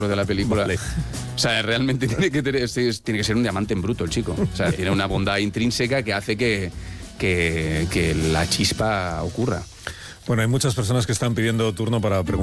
de la película. Vale. O sea, realmente tiene que ser un diamante en bruto el chico. O sea, tiene una bondad intrínseca que hace que la chispa ocurra. Bueno, hay muchas personas que están pidiendo turno para preguntar.